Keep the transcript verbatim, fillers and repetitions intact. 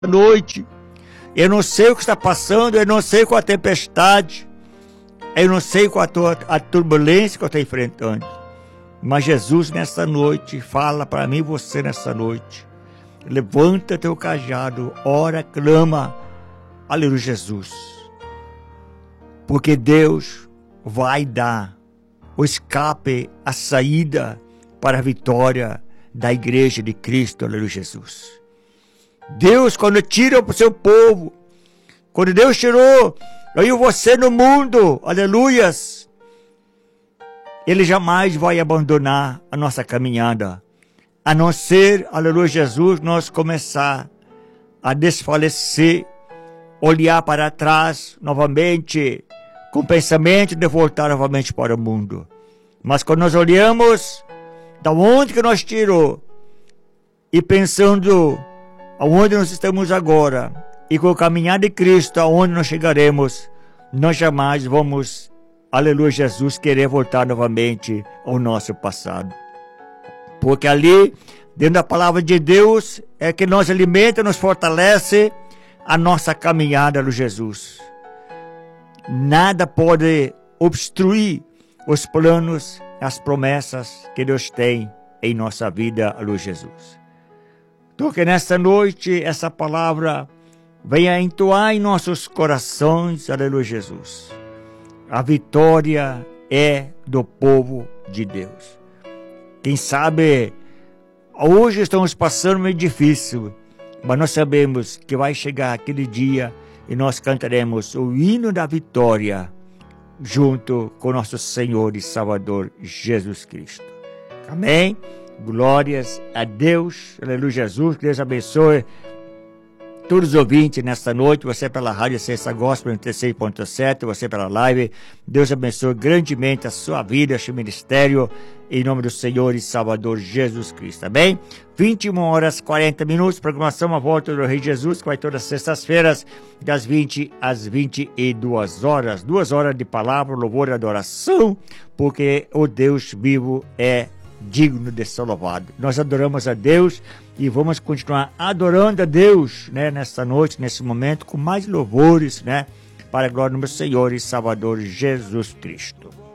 noite. Eu não sei o que está passando, eu não sei qual a tempestade, eu não sei qual a, tua, a turbulência que eu estou enfrentando. Mas Jesus nessa noite fala para mim e você nessa noite. Levanta teu cajado, ora, clama, aleluia, Jesus. Porque Deus vai dar o escape, a saída para a vitória da igreja de Cristo, aleluia, Jesus. Deus, quando tira para o seu povo, quando Deus tirou eu e você no mundo, aleluias, Ele jamais vai abandonar a nossa caminhada, a não ser, aleluia, Jesus, nós começar a desfalecer, olhar para trás novamente, com pensamento de voltar novamente para o mundo. Mas quando nós olhamos da onde que nós tirou e pensando aonde nós estamos agora e com o caminhar de Cristo aonde nós chegaremos, nós jamais vamos, aleluia, Jesus, querer voltar novamente ao nosso passado. Porque ali, dentro da palavra de Deus, é que nos alimenta, nos fortalece a nossa caminhada, aleluia, Jesus. Nada pode obstruir os planos, as promessas que Deus tem em nossa vida, aleluia, Jesus. Então que nesta noite essa palavra venha entoar em nossos corações, aleluia, Jesus. A vitória é do povo de Deus. Quem sabe, hoje estamos passando meio difícil, mas nós sabemos que vai chegar aquele dia e nós cantaremos o hino da vitória junto com nosso Senhor e Salvador Jesus Cristo. Amém? Glórias a Deus, aleluia, Jesus. Que Deus abençoe todos os ouvintes nesta noite, você pela Rádio Cessa Gospel noventa e seis ponto sete, você pela live. Deus abençoe grandemente a sua vida, seu ministério, em nome do Senhor e Salvador Jesus Cristo, amém? vinte e uma horas e quarenta minutos, programação A Volta do Rei Jesus, que vai todas as sextas-feiras, das vinte às vinte e duas horas, duas horas de palavra, louvor e adoração, porque o Deus vivo é digno de ser louvado. Nós adoramos a Deus e vamos continuar adorando a Deus, né, nesta noite, nesse momento, com mais louvores, né, para a glória do meu Senhor e Salvador Jesus Cristo.